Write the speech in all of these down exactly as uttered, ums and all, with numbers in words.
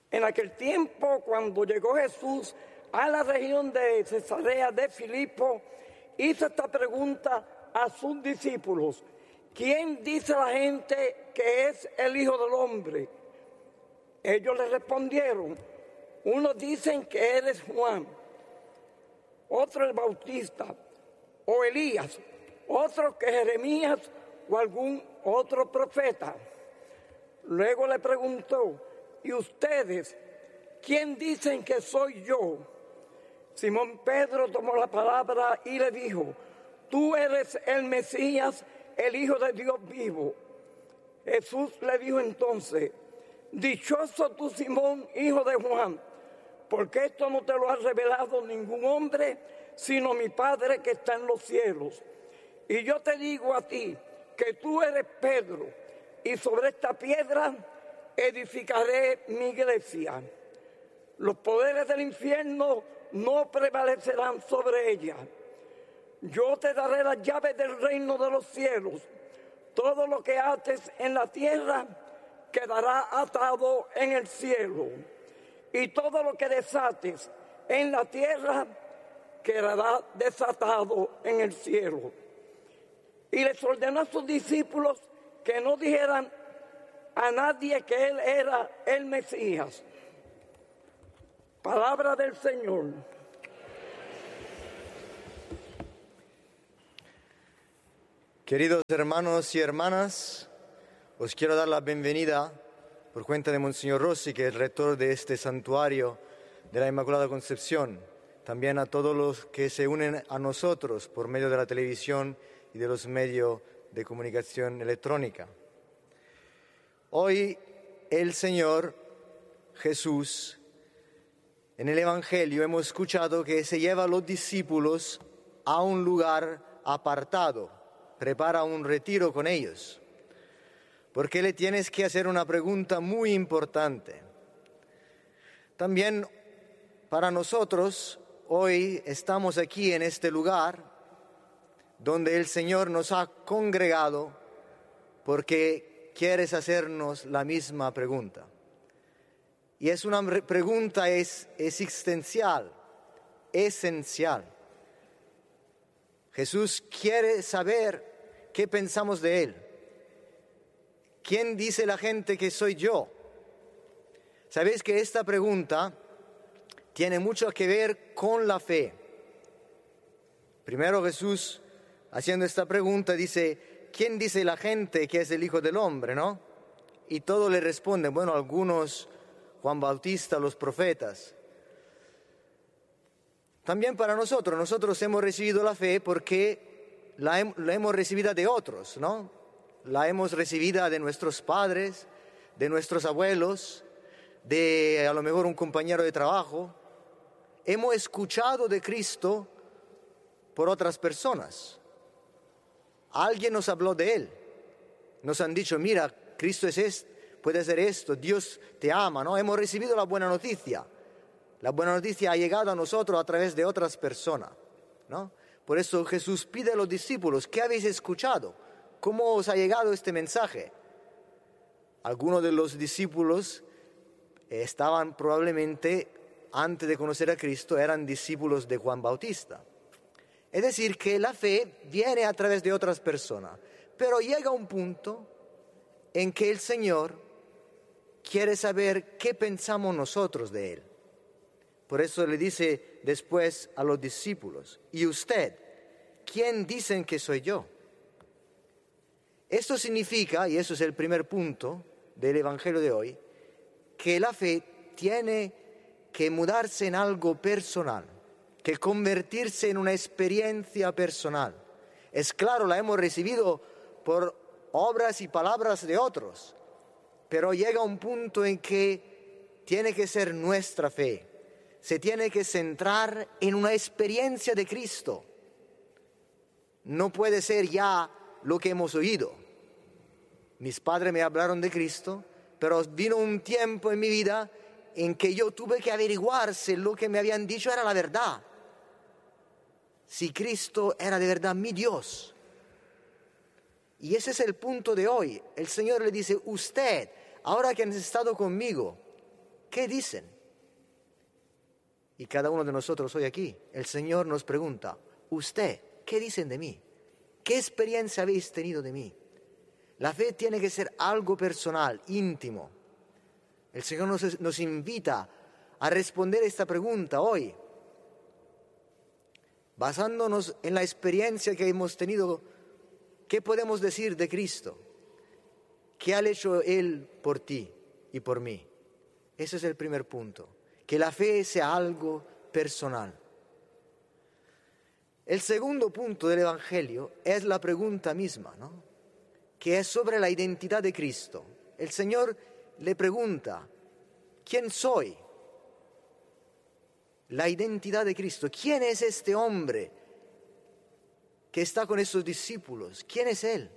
En aquel tiempo, cuando llegó Jesús a la región de Cesarea de Filipo, hizo esta pregunta a sus discípulos: ¿quién dice la gente que es el Hijo del Hombre? Ellos le respondieron: unos dicen que eres Juan, otro el Bautista, o Elías, otro que Jeremías o algún otro profeta. Luego le preguntó: ¿y ustedes quién dicen que soy yo? Simón Pedro tomó la palabra y le dijo: tú eres el Mesías, el Hijo de Dios vivo. Jesús le dijo entonces: dichoso tú, Simón, hijo de Juan, porque esto no te lo ha revelado ningún hombre, sino mi Padre que está en los cielos. Y yo te digo a ti que tú eres Pedro, y sobre esta piedra edificaré mi iglesia. Los poderes del infierno no prevalecerán sobre ella. Yo te daré las llaves del reino de los cielos. Todo lo que ates en la tierra quedará atado en el cielo, y todo lo que desates en la tierra quedará desatado en el cielo. Y les ordenó a sus discípulos que no dijeran a nadie que él era el Mesías. Palabra del Señor. Queridos hermanos y hermanas, os quiero dar la bienvenida por cuenta de Monseñor Rossi, que es el rector de este santuario de la Inmaculada Concepción, también a todos los que se unen a nosotros por medio de la televisión y de los medios de comunicación electrónica. Hoy el Señor Jesús, en el Evangelio hemos escuchado que se lleva a los discípulos a un lugar apartado, prepara un retiro con ellos, porque le tienes que hacer una pregunta muy importante. También para nosotros, hoy estamos aquí en este lugar donde el Señor nos ha congregado porque quieres hacernos la misma pregunta. Y es una pregunta es, existencial, esencial. Jesús quiere saber qué pensamos de Él. ¿Quién dice la gente que soy yo? Sabéis que esta pregunta tiene mucho que ver con la fe. Primero Jesús, haciendo esta pregunta, dice: ¿quién dice la gente que es el Hijo del Hombre, no? Y todos le responden, bueno, algunos, Juan Bautista, los profetas. También para nosotros, nosotros hemos recibido la fe porque la, hem- la hemos recibido de otros, ¿no? La hemos recibido de nuestros padres, de nuestros abuelos, de a lo mejor un compañero de trabajo. Hemos escuchado de Cristo por otras personas. Alguien nos habló de Él. Nos han dicho: mira, Cristo es esto, puede ser esto, Dios te ama, ¿no? Hemos recibido la buena noticia. La buena noticia ha llegado a nosotros a través de otras personas, ¿no? Por eso Jesús pide a los discípulos: ¿qué habéis escuchado? ¿Cómo os ha llegado este mensaje? Algunos de los discípulos estaban probablemente, antes de conocer a Cristo, eran discípulos de Juan Bautista. Es decir, que la fe viene a través de otras personas. Pero llega un punto en que el Señor quiere saber qué pensamos nosotros de Él. Por eso le dice después a los discípulos: ¿y usted? ¿Quién dicen que soy yo? Esto significa, y eso es el primer punto del Evangelio de hoy, que la fe tiene que mudarse en algo personal, que convertirse en una experiencia personal. Es claro, la hemos recibido por obras y palabras de otros, pero llega un punto en que tiene que ser nuestra fe. Se tiene que centrar en una experiencia de Cristo. No puede ser ya lo que hemos oído. Mis padres me hablaron de Cristo, pero vino un tiempo en mi vida en que yo tuve que averiguar si lo que me habían dicho era la verdad. Si Cristo era de verdad mi Dios. Y ese es el punto de hoy. El Señor le dice: usted, ahora que han estado conmigo, ¿qué dicen? Y cada uno de nosotros hoy aquí, el Señor nos pregunta, usted, ¿qué dicen de mí? ¿Qué experiencia habéis tenido de mí? La fe tiene que ser algo personal, íntimo. El Señor nos, nos invita a responder esta pregunta hoy, basándonos en la experiencia que hemos tenido. ¿Qué podemos decir de Cristo? ¿Qué ha hecho Él por ti y por mí? Ese es el primer punto, que la fe sea algo personal. El segundo punto del Evangelio es la pregunta misma, ¿no? Que es sobre la identidad de Cristo. El Señor le pregunta, ¿quién soy? La identidad de Cristo. ¿Quién es este hombre que está con esos discípulos? ¿Quién es Él?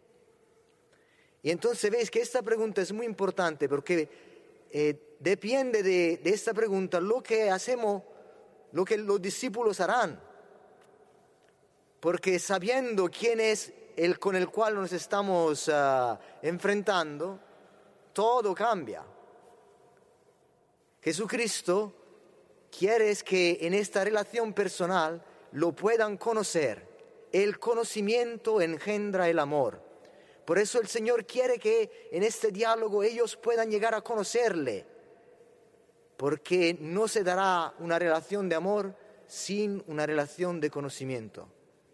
Y entonces veis que esta pregunta es muy importante porque eh, depende de, de esta pregunta lo que hacemos, lo que los discípulos harán. Porque sabiendo quién es el con el cual nos estamos uh, enfrentando, todo cambia. Jesucristo quiere que en esta relación personal lo puedan conocer. El conocimiento engendra el amor. Por eso el Señor quiere que en este diálogo ellos puedan llegar a conocerle, porque no se dará una relación de amor sin una relación de conocimiento.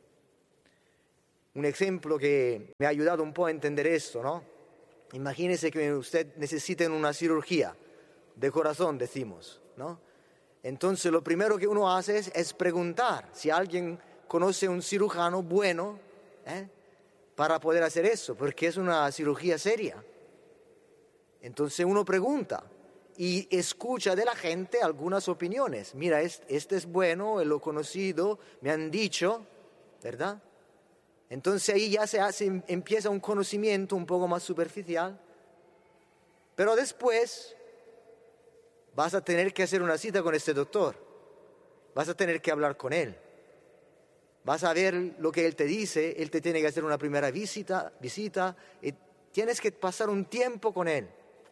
Un ejemplo que me ha ayudado un poco a entender esto, ¿no? Imagínese que usted necesita una cirugía de corazón, decimos, ¿no? Entonces lo primero que uno hace es, es preguntar si alguien conoce un cirujano bueno, ¿eh? para poder hacer eso, porque es una cirugía seria. Entonces uno pregunta y escucha de la gente algunas opiniones. Mira, este es bueno, lo he conocido, me han dicho, ¿verdad? Entonces ahí ya se hace, empieza un conocimiento un poco más superficial, pero después vas a tener que hacer una cita con este doctor, vas a tener que hablar con él, vas a ver lo que él te dice, él te tiene que hacer una primera visita, visita y tienes que pasar un tiempo con él.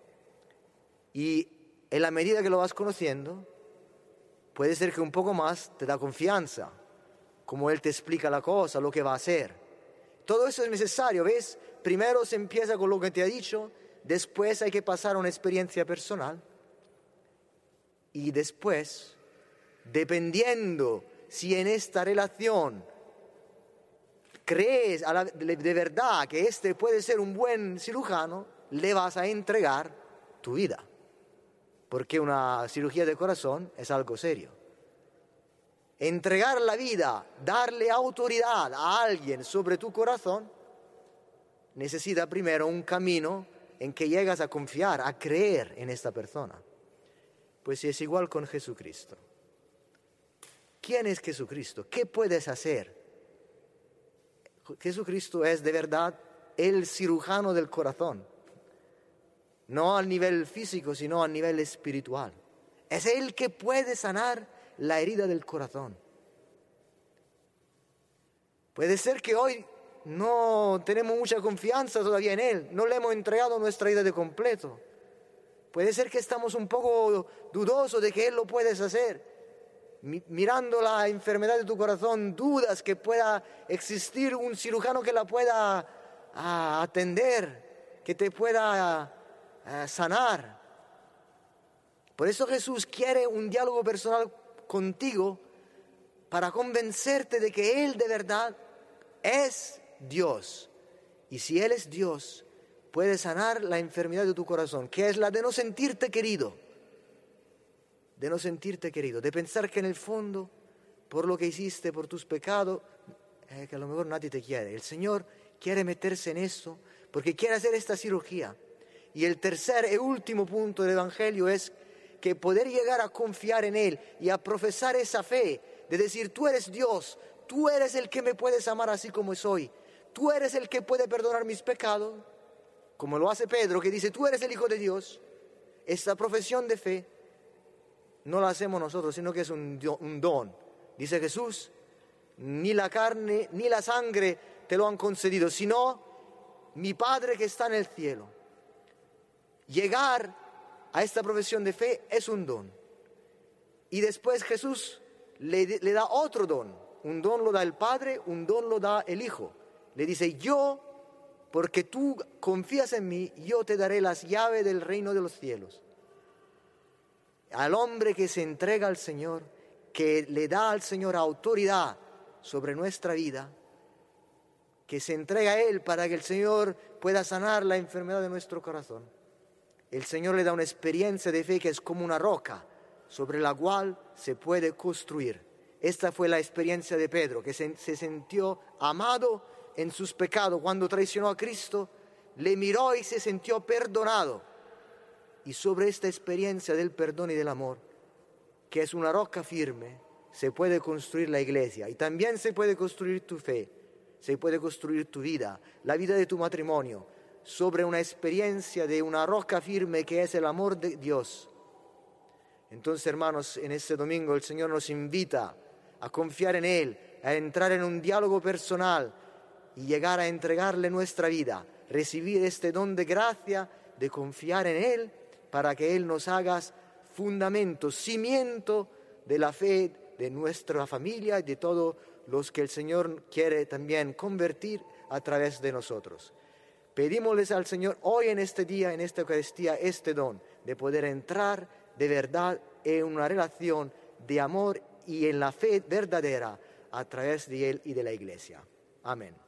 Y en la medida que lo vas conociendo, puede ser que un poco más te da confianza, como él te explica la cosa, lo que va a hacer. Todo eso es necesario, ¿ves? Primero se empieza con lo que te ha dicho, después hay que pasar a una experiencia personal. Y después, dependiendo si en esta relación crees a la, de, de verdad que este puede ser un buen cirujano, le vas a entregar tu vida. Porque una cirugía de corazón es algo serio. Entregar la vida, darle autoridad a alguien sobre tu corazón, necesita primero un camino en que llegas a confiar, a creer en esta persona. Pues es igual con Jesucristo. ¿Quién es Jesucristo? ¿Qué puedes hacer? Jesucristo es de verdad el cirujano del corazón. No al nivel físico, sino al nivel espiritual. Es Él que puede sanar la herida del corazón. Puede ser que hoy no tenemos mucha confianza todavía en Él, no le hemos entregado nuestra vida de completo. Puede ser que estamos un poco dudosos de que Él lo puedes hacer. Mirando la enfermedad de tu corazón, dudas que pueda existir un cirujano que la pueda uh, atender, que te pueda uh, sanar. Por eso Jesús quiere un diálogo personal contigo para convencerte de que Él de verdad es Dios. Y si Él es Dios, puede sanar la enfermedad de tu corazón, que es la de no sentirte querido. De no sentirte querido, de pensar que en el fondo, por lo que hiciste, por tus pecados, eh, que a lo mejor nadie te quiere. El Señor quiere meterse en eso porque quiere hacer esta cirugía. Y el tercer y último punto del Evangelio es que poder llegar a confiar en Él y a profesar esa fe, de decir, tú eres Dios, tú eres el que me puedes amar así como soy, tú eres el que puede perdonar mis pecados, como lo hace Pedro, que dice, tú eres el Hijo de Dios. Esta profesión de fe no la hacemos nosotros, sino que es un, un don. Dice Jesús, ni la carne ni la sangre te lo han concedido, sino mi Padre que está en el cielo. Llegar a esta profesión de fe es un don. Y después Jesús le, le da otro don. Un don lo da el Padre, un don lo da el Hijo. Le dice, yo, porque tú confías en mí, yo te daré las llaves del reino de los cielos. Al hombre que se entrega al Señor, que le da al Señor autoridad sobre nuestra vida, que se entrega a Él para que el Señor pueda sanar la enfermedad de nuestro corazón. El Señor le da una experiencia de fe que es como una roca sobre la cual se puede construir. Esta fue la experiencia de Pedro, que se, se sintió amado en sus pecados cuando traicionó a Cristo, le miró y se sintió perdonado. Y sobre esta experiencia del perdón y del amor, que es una roca firme, se puede construir la iglesia. Y también se puede construir tu fe, se puede construir tu vida, la vida de tu matrimonio, sobre una experiencia de una roca firme que es el amor de Dios. Entonces, hermanos, en este domingo el Señor nos invita a confiar en Él, a entrar en un diálogo personal y llegar a entregarle nuestra vida, recibir este don de gracia, de confiar en Él, para que Él nos haga fundamento, cimiento de la fe de nuestra familia y de todos los que el Señor quiere también convertir a través de nosotros. Pedímosles al Señor hoy en este día, en esta Eucaristía, este don de poder entrar de verdad en una relación de amor y en la fe verdadera a través de Él y de la Iglesia. Amén.